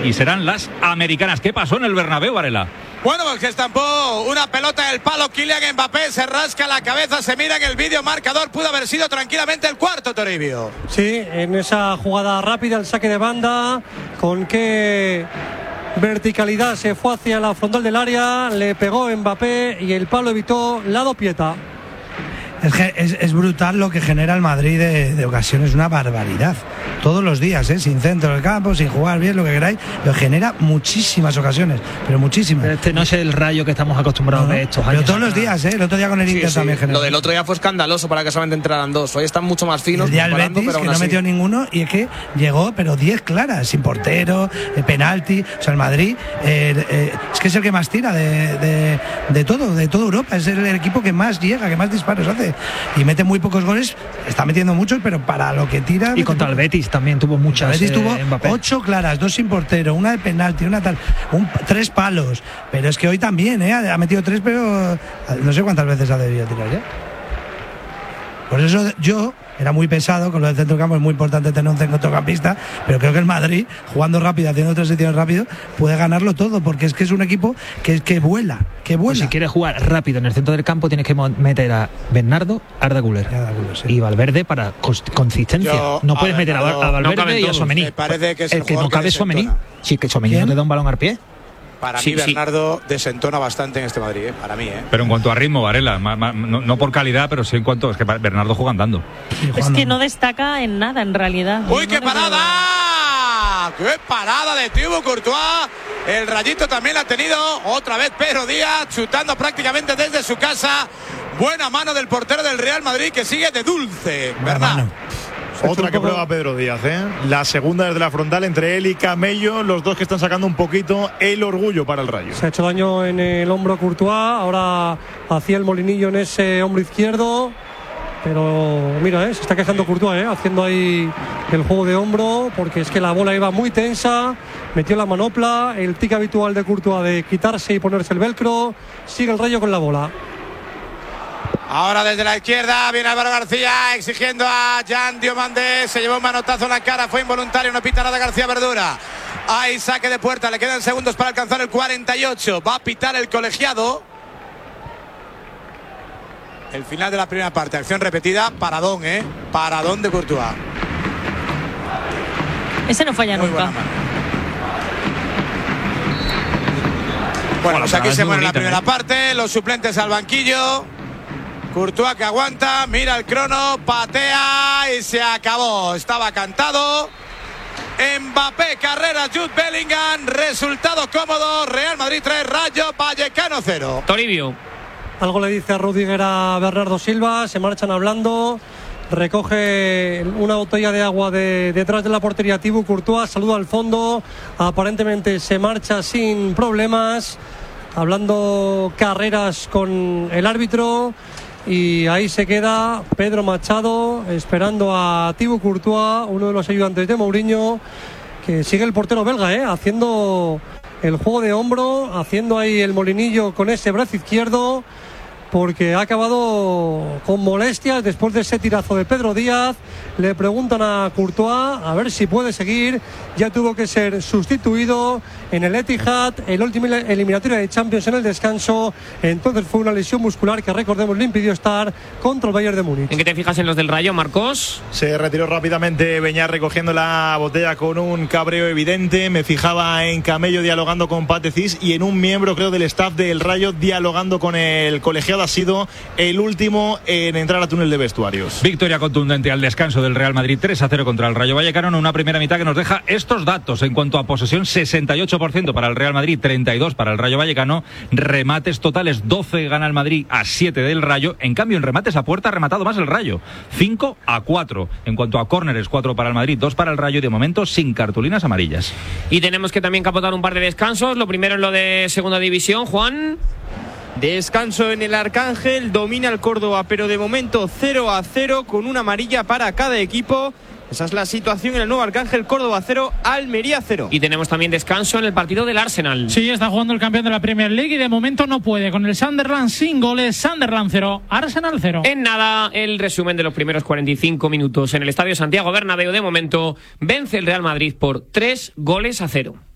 y serán las americanas. ¿Qué pasó en el Bernabéu, Varela? Bueno, pues que estampó una pelota en el palo Kylian Mbappé, se rasca la cabeza, se mira en el vídeo marcador, pudo haber sido tranquilamente el cuarto, Toribio. Sí, en esa jugada rápida, el saque de banda, con qué verticalidad se fue hacia la frontal del área, le pegó Mbappé y el palo evitó la dopieta. Es brutal lo que genera el Madrid de ocasiones, una barbaridad. Todos los días, sin centro del campo, sin jugar bien, lo que queráis, lo genera muchísimas ocasiones, pero muchísimas. Pero este no es el Rayo que estamos acostumbrados de estos años. Pero todos los días, el otro día con el Inter también generó. Lo del otro día fue escandaloso para que solamente entraran dos. Hoy están mucho más finos. El día del Betis, pero que no metió ninguno, y es que llegó, pero 10 claras, sin portero, penalti. O sea, el Madrid es que es el que más tira de toda Europa. Es el equipo que más llega, que más disparos hace. Y mete muy pocos goles, está metiendo muchos, pero para lo que tira. Y contra el Betis también tuvo muchas. El Betis tuvo Mbappé. 8 claras, 2 sin portero, una de penalti, una tal, 3 palos. Pero es que hoy también, ha metido 3, pero no sé cuántas veces ha debido tirar ya. Por eso yo era muy pesado con lo del centrocampo, es muy importante tener un centrocampista, pero creo que el Madrid, jugando rápido, haciendo transiciones rápido, puede ganarlo todo, porque es que es un equipo que vuela. Pues si quieres jugar rápido en el centro del campo, tienes que meter a Bernardo, Arda Güler, sí. Y Valverde para consistencia. No puedes meter a Valverde y a Tchouaméni. Me parece que es el que no cabe Tchouaméni. Sí, que Tchouaméni no le da un balón al pie. Para mí Bernardo desentona bastante en este Madrid, para mí. Pero en cuanto a ritmo, Varela, no por calidad, pero sí en cuanto... Es que Bernardo juega andando. Es que no destaca en nada, en realidad. ¡Uy, qué parada! ¡Qué parada de Thibaut Courtois! El rayito también la ha tenido. Otra vez Pedro Díaz, chutando prácticamente desde su casa. Buena mano del portero del Real Madrid, que sigue de dulce, ¿verdad? Otra que prueba Pedro Díaz, La segunda desde la frontal entre él y Camello, los dos que están sacando un poquito el orgullo para el Rayo. Se ha hecho daño en el hombro Courtois, ahora hacía el molinillo en ese hombro izquierdo, pero mira, se está quejando Courtois, haciendo ahí el juego de hombro, porque es que la bola iba muy tensa, metió la manopla, el tic habitual de Courtois de quitarse y ponerse el velcro, sigue el Rayo con la bola. Ahora desde la izquierda viene Álvaro García exigiendo a Jan Diomandé. Se llevó un manotazo en la cara, fue involuntario, no pita nada García Verdura. Hay saque de puerta, le quedan segundos para alcanzar el 48. Va a pitar el colegiado. El final de la primera parte, acción repetida, paradón, paradón de Courtois. Ese no falla muy nunca. Bueno, pues aquí se muere la primera parte, los suplentes al banquillo. Courtois que aguanta, mira el crono, patea y se acabó. Estaba cantado. Mbappé, carrera, Jude Bellingham, resultado cómodo. Real Madrid 3, Rayo Vallecano 0. Toribio. Algo le dice a Rudiger a Bernardo Silva, se marchan hablando. Recoge una botella de agua detrás de la portería Thibaut Courtois, saluda al fondo, aparentemente se marcha sin problemas, hablando carreras con el árbitro. Y ahí se queda Pedro Machado esperando a Thibaut Courtois, uno de los ayudantes de Mourinho, que sigue el portero belga, haciendo el juego de hombro, haciendo ahí el molinillo con ese brazo izquierdo, porque ha acabado con molestias después de ese tirazo de Pedro Díaz. Le preguntan a Courtois a ver si puede seguir. Ya tuvo que ser sustituido en el Etihad, el último eliminatoria de Champions en el descanso. Entonces fue una lesión muscular que, recordemos, le impidió estar contra el Bayern de Múnich. ¿En qué te fijas en los del Rayo, Marcos? Se retiró rápidamente Beñat recogiendo la botella con un cabreo evidente. Me fijaba en Camello dialogando con Patecis y en un miembro, creo, del staff del Rayo dialogando con el colegiado. Ha sido el último en entrar a túnel de vestuarios. Victoria contundente al descanso del Real Madrid, 3-0 contra el Rayo Vallecano, en una primera mitad que nos deja estos datos. En cuanto a posesión, 68% para el Real Madrid, 32% para el Rayo Vallecano. Remates totales, 12 gana el Madrid a 7 del Rayo. En cambio, en remates a puerta ha rematado más el Rayo, 5-4. En cuanto a córneres, 4 para el Madrid, 2 para el Rayo, de momento sin cartulinas amarillas. Y tenemos que también capotar un par de descansos. Lo primero es lo de segunda división, Juan. Descanso en el Arcángel, domina el Córdoba, pero de momento 0-0 con una amarilla para cada equipo. Esa es la situación en el nuevo Arcángel. Córdoba 0, Almería 0. Y tenemos también descanso en el partido del Arsenal. Sí, está jugando el campeón de la Premier League y de momento no puede. Con el Sunderland sin goles, Sunderland 0, Arsenal 0. En nada, el resumen de los primeros 45 minutos en el Estadio Santiago Bernabéu. De momento vence el Real Madrid por 3-0.